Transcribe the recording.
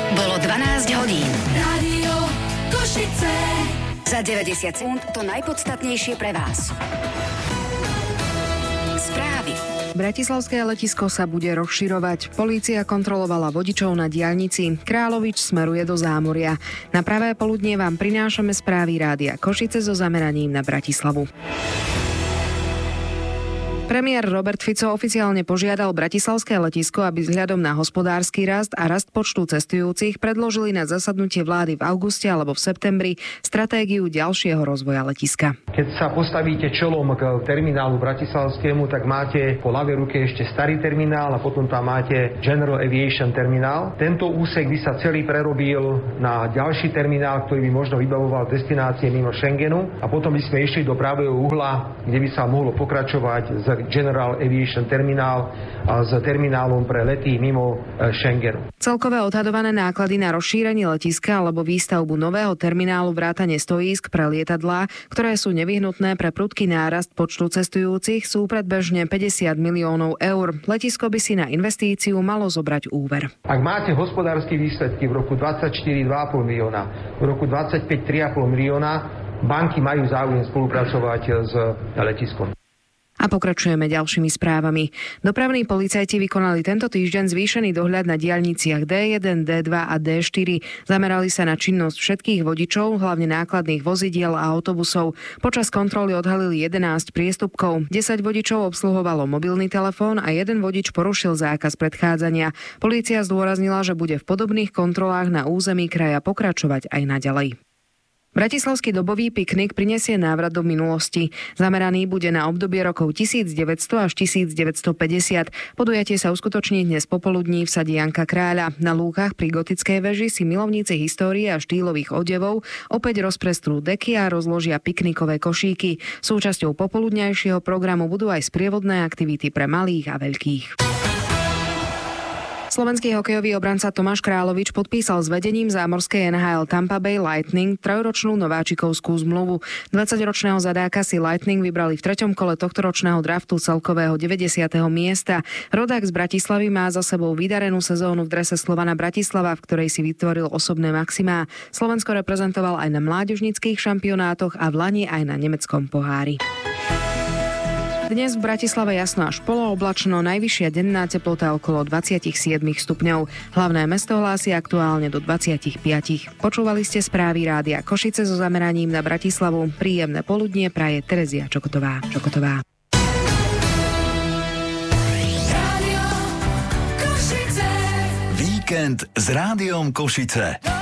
Bolo 12 hodín. Rádio Košice. Za 90 sekúnd to najpodstatnejšie pre vás. Správy. Bratislavské letisko sa bude rozširovať. Polícia kontrolovala vodičov na diaľnici. Kráľovič smeruje do Zámoria. Na pravé poludnie vám prinášame správy Rádia Košice so zameraním na Bratislavu. Premiér Robert Fico oficiálne požiadal bratislavské letisko, aby vzhľadom na hospodársky rast a rast počtu cestujúcich predložili na zasadnutie vlády v auguste alebo v septembri stratégiu ďalšieho rozvoja letiska. Keď sa postavíte čelom k terminálu bratislavskému, tak máte po ľavej ruke ešte starý terminál a potom tam máte General Aviation terminál. Tento úsek by sa celý prerobil na ďalší terminál, ktorý by možno vybavoval destinácie mimo Schengenu a potom by sme išli do pravého uhla, kde by sa mohlo pokračovať z General Aviation terminál a s terminálom pre lety mimo Schengenu. Celkové odhadované náklady na rozšírenie letiska alebo výstavbu nového terminálu vrátane stojísk pre lietadlá, ktoré sú nevyhnutné pre prudký nárast počtu cestujúcich, sú predbežne 50 miliónov eur. Letisko by si na investíciu malo zobrať úver. Ak máte hospodárske výsledky v roku 24 2,5 milióna, v roku 25 3,5 milióna, banky majú záujem spolupracovať s letiskom. A pokračujeme ďalšími správami. Dopravní policajti vykonali tento týždeň zvýšený dohľad na diaľniciach D1, D2 a D4. Zamerali sa na činnosť všetkých vodičov, hlavne nákladných vozidiel a autobusov. Počas kontroly odhalili 11 priestupkov. 10 vodičov obsluhovalo mobilný telefón a 1 vodič porušil zákaz predchádzania. Polícia zdôraznila, že bude v podobných kontrolách na území kraja pokračovať aj naďalej. Bratislavský dobový piknik prinesie návrat do minulosti. Zameraný bude na obdobie rokov 1900 až 1950. Podujatie sa uskutoční dnes popoludní v sade Janka Kráľa. Na lúkach pri gotickej veži si milovníci histórie a štýlových odevov opäť rozprestrú deky a rozložia piknikové košíky. Súčasťou popoludňajšieho programu budú aj sprievodné aktivity pre malých a veľkých. Slovenský hokejový obranca Tomáš Kráľovič podpísal s vedením zámorskej NHL Tampa Bay Lightning 3-ročnú nováčikovskú zmluvu. 20-ročného zadáka si Lightning vybrali v 3. kole tohtoročného draftu celkového 90. miesta. Rodák z Bratislavy má za sebou vydarenú sezónu v drese Slovana Bratislava, v ktorej si vytvoril osobné maximá. Slovensko reprezentoval aj na mládežníckych šampionátoch a v lani aj na nemeckom pohári. Dnes v Bratislave jasno až polooblačno, najvyššia denná teplota okolo 27 stupňov. Hlavné mesto hlási aktuálne do 25. Počúvali ste správy Rádia Košice so zameraním na Bratislavu. Príjemné poludnie praje Terezia Čokotová. Rádio Košice. Víkend s Rádiom Košice.